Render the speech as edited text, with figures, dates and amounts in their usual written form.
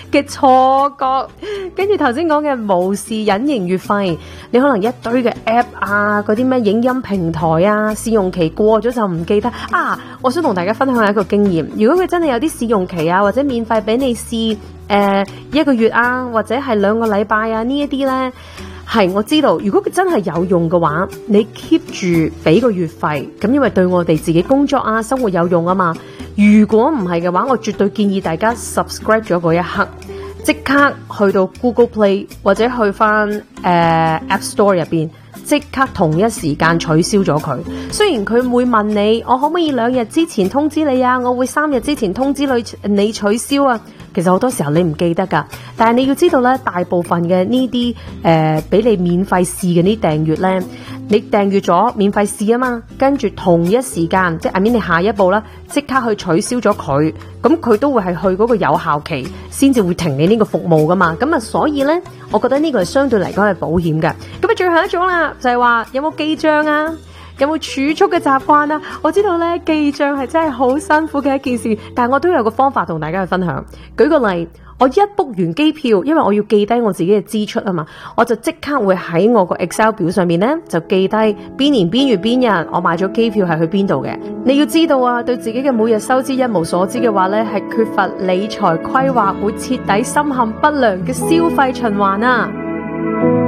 嘅錯覺。跟住頭先講嘅無視隱形月費，你可能一堆嘅 app 啊，嗰啲咩影音平台啊，試用期過咗就唔記得啊。我想同大家分享一個經驗，如果佢真係有啲試用期啊，或者免費俾你試1個月啊，或者係2個禮拜啊，呢一啲呢，係我知道，如果佢真係有用嘅話，你 keep 住俾個月費，咁因為對我哋自己工作啊生活有用啊嘛。如果唔係嘅話，我絕對建議大家 subscribe 咗嗰一刻，即刻去到 Google Play 或者去翻App Store 入邊，即刻同一時間取消咗佢。雖然佢會問你，我可唔可以2日之前通知你啊？我會3日之前通知你取消啊。其實好多時候你唔記得噶，但係你要知道咧，大部分嘅呢啲俾你免費試嘅呢啲訂閱咧，你訂閱咗免費試啊嘛，跟住同一時間即係 I mean 你下一步啦，即刻去取消咗佢，咁佢都會係去嗰個有效期先至會停你呢個服務噶嘛。咁啊，所以咧，我覺得呢個係相對嚟講係保險嘅。咁啊，最後一種啦，就係話有冇記賬啊？有冇儲蓄嘅習慣啊？我知道咧，記賬係真係好辛苦嘅一件事，但係我都有個方法同大家去分享。舉個例，我一 book 完機票，因為我要記低我自己嘅支出啊嘛，我就即刻會喺我個 Excel 表上面咧就記低邊年邊月邊日我買咗機票係去邊度嘅。你要知道啊，對自己嘅每日收支一無所知嘅話咧，係缺乏理財規劃，會徹底深陷不良嘅消費循環啊！